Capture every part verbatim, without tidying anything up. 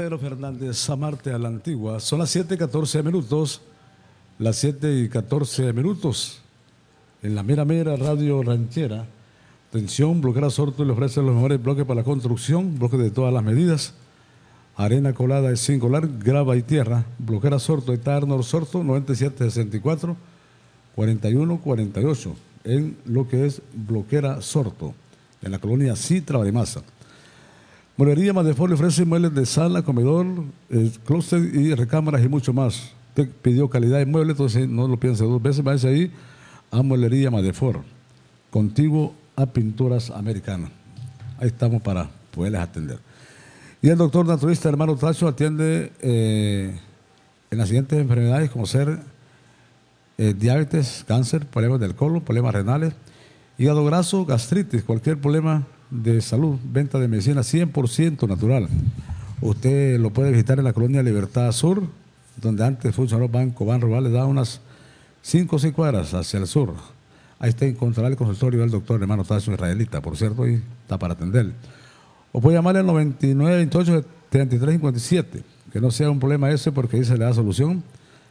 Pedro Fernández, Amarte a la Antigua. Son las siete y catorce minutos. Las siete y catorce minutos. En la mera mera radio ranchera. Atención, Bloquera Sorto le ofrece los mejores bloques para la construcción. Bloques de todas las medidas. Arena colada es singular, grava y tierra. Bloquera Sorto, está Arnold Sorto, noventa y siete sesenta y cuatro, cuarenta y uno cuarenta y ocho. En lo que es Bloquera Sorto, en la colonia Citra de Masa. Mueblería Madefort le ofrece muebles de sala, comedor, eh, closet y recámaras y mucho más. Usted pidió calidad de muebles, entonces no lo piense dos veces, váyase ahí a Mueblería Madefort, contiguo a Pinturas Americanas. Ahí estamos para poderles atender. Y el doctor naturista hermano Tacho atiende eh, en las siguientes enfermedades como ser eh, diabetes, cáncer, problemas del colon, problemas renales, hígado graso, gastritis, cualquier problema de salud, venta de medicina cien por ciento natural. Usted lo puede visitar en la colonia Libertad Sur, donde antes funcionó Banco Ban Rural, le da unas cinco o seis cuadras hacia el sur. Ahí está, encontrará el consultorio del doctor hermano Tacho israelita, por cierto, y está para atender. O puede llamarle al noventa y nueve veintiocho treinta y tres cincuenta y siete, que no sea un problema ese porque ahí se le da solución,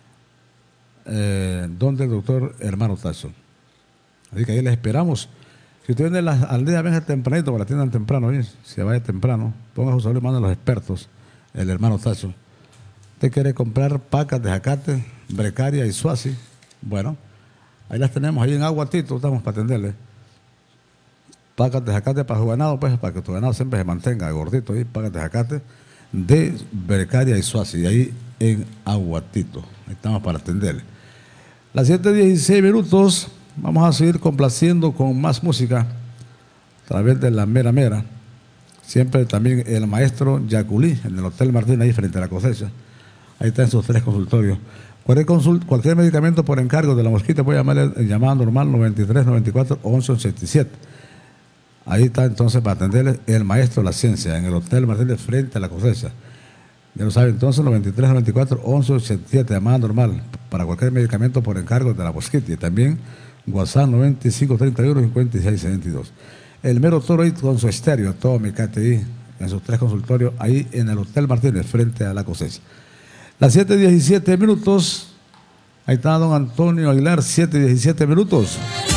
eh, donde el doctor hermano Tacho. Así que ahí les esperamos. Si usted viene a las aldeas, venga tempranito, para la atiendan temprano, ¿eh? Si vaya temprano, ponga su salud y manda a los expertos, el hermano Tacho. Usted quiere comprar pacas de zacate, brecaria y suazi, bueno, ahí las tenemos, ahí en Aguatito, estamos para atenderle. Pacas de zacate para su ganado, pues, para que tu ganado siempre se mantenga gordito, ahí, pacas de zacate de brecaria y suazi, ahí en Aguatito, ahí estamos para atenderle. Las siete y dieciséis minutos. Vamos a seguir complaciendo con más música a través de la mera mera. Siempre también el maestro Yaculí, en el Hotel Martín, ahí frente a la cosecha. Ahí está en sus tres consultorios. Cualquier, consult cualquier medicamento por encargo de la mosquita puede llamarle en llamada normal noventa y tres noventa y cuatro once ochenta y siete. Ahí está entonces para atenderle el maestro de la ciencia, en el Hotel Martín, frente a la cosecha. Ya lo sabe, entonces noventa y tres noventa y cuatro once ochenta y siete, llamada normal para cualquier medicamento por encargo de la mosquita. Y también WhatsApp noventa y cinco treinta y uno cincuenta y seis setenta y dos. El mero toro ahí con su estéreo, todo mi K T I, en sus tres consultorios, ahí en el Hotel Martínez, frente a la cosecha. Las siete y diecisiete minutos, ahí está don Antonio Aguilar, siete y diecisiete minutos.